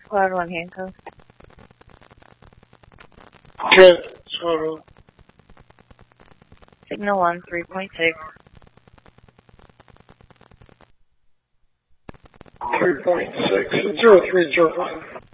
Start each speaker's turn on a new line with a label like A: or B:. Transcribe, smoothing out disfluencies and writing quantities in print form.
A: Squad 1 handcuff.
B: Good. Squad 1.
A: Signal 1, 3.6.
B: 3.6 and 0305.